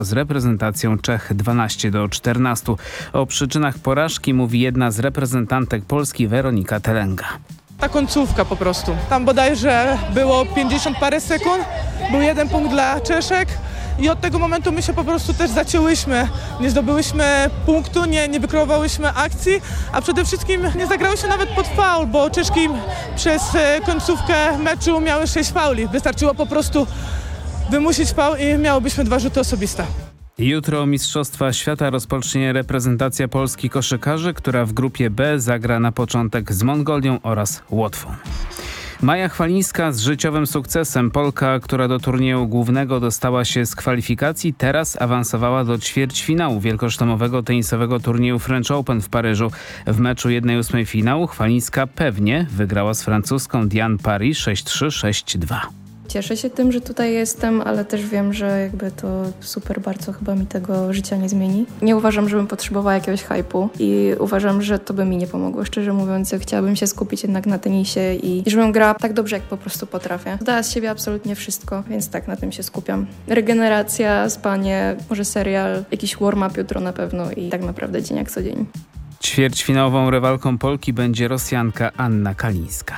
z reprezentacją Czech 12-14. O przyczynach porażki mówi jedna z reprezentantek Polski, Weronika Telenga. Ta końcówka po prostu. Tam bodajże było 50 parę sekund, był 1 punkt dla Czeszek i od tego momentu my się po prostu też zacięłyśmy. Nie zdobyłyśmy punktu, nie wykreowałyśmy akcji, a przede wszystkim nie zagrałyśmy nawet pod faul, bo Czeszki przez końcówkę meczu miały 6 fauli. Wystarczyło po prostu wymusić faul i miałobyśmy 2 rzuty osobiste. Jutro Mistrzostwa Świata rozpocznie reprezentacja Polski koszykarzy, która w grupie B zagra na początek z Mongolią oraz Łotwą. Maja Chwalińska z życiowym sukcesem. Polka, która do turnieju głównego dostała się z kwalifikacji, teraz awansowała do ćwierćfinału wielkosztomowego tenisowego turnieju French Open w Paryżu. W meczu 1/8 finału Chwalińska pewnie wygrała z francuską Diane Paris 6-3, 6-2. Cieszę się tym, że tutaj jestem, ale też wiem, że jakby to super bardzo chyba mi tego życia nie zmieni. Nie uważam, żebym potrzebowała jakiegoś hype'u i uważam, że to by mi nie pomogło. Szczerze mówiąc, chciałabym się skupić jednak na tenisie i żebym grała tak dobrze, jak po prostu potrafię. Dała z siebie absolutnie wszystko, więc tak, na tym się skupiam. Regeneracja, spanie, może serial, jakiś warm-up jutro na pewno i tak naprawdę dzień jak co dzień. Ćwierćfinałową rywalką Polki będzie Rosjanka Anna Kalińska.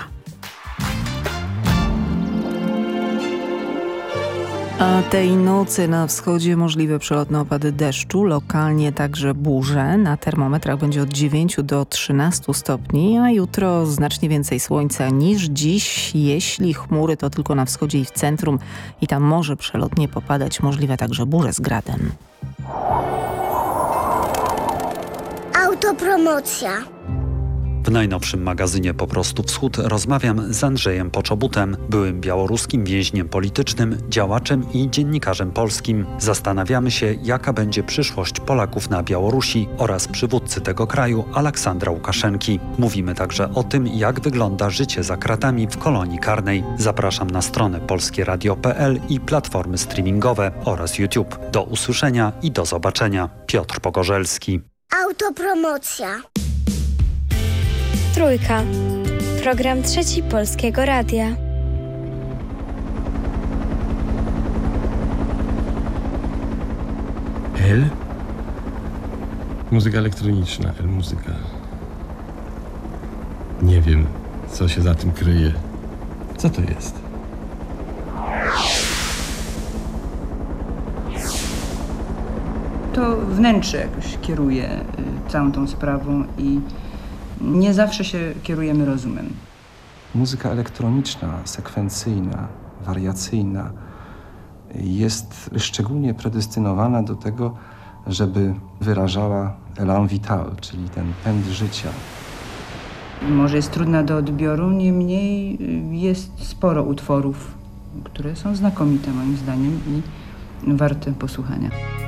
A tej nocy na wschodzie możliwe przelotne opady deszczu, lokalnie także burze. Na termometrach będzie od 9 do 13 stopni, a jutro znacznie więcej słońca niż dziś. Jeśli chmury, to tylko na wschodzie i w centrum i tam może przelotnie popadać, możliwe także burze z gradem. Autopromocja. W najnowszym magazynie Po prostu Wschód rozmawiam z Andrzejem Poczobutem, byłym białoruskim więźniem politycznym, działaczem i dziennikarzem polskim. Zastanawiamy się, jaka będzie przyszłość Polaków na Białorusi oraz przywódcy tego kraju Aleksandra Łukaszenki. Mówimy także o tym, jak wygląda życie za kratami w kolonii karnej. Zapraszam na stronę polskieradio.pl i platformy streamingowe oraz YouTube. Do usłyszenia i do zobaczenia. Piotr Pogorzelski. Autopromocja. Trójka. Program Trzeci Polskiego Radia. L? Muzyka elektroniczna, L-muzyka. Nie wiem, co się za tym kryje. Co to jest? To wnętrze jakoś kieruje całą tą sprawą i nie zawsze się kierujemy rozumem. Muzyka elektroniczna, sekwencyjna, wariacyjna jest szczególnie predestynowana do tego, żeby wyrażała élan vital, czyli ten pęd życia. Może jest trudna do odbioru, niemniej jest sporo utworów, które są znakomite moim zdaniem i warte posłuchania.